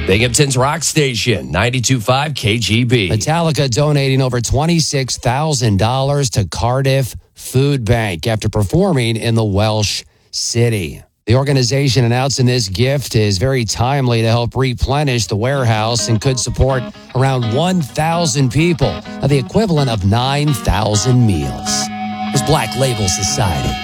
Binghamton's Rock Station, 92.5 KGB. Metallica donating over $26,000 to Cardiff Food Bank after performing in the Welsh city. The organization announcing this gift is very timely to help replenish the warehouse and could support around 1,000 people, the equivalent of 9,000 meals. It's Black Label Society.